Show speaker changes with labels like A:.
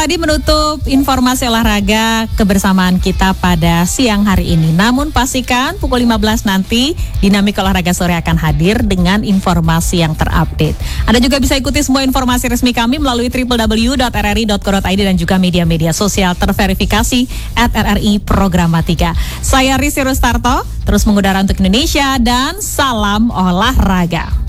A: tadi menutup informasi olahraga kebersamaan kita pada siang hari ini. Namun pastikan pukul 15 nanti Dinamika Olahraga Sore akan hadir dengan informasi yang terupdate. Anda juga bisa ikuti semua informasi resmi kami melalui www.rri.co.id dan juga media-media sosial terverifikasi @RRI Programatika. Saya Risi Rustarto, terus mengudara untuk Indonesia dan salam olahraga.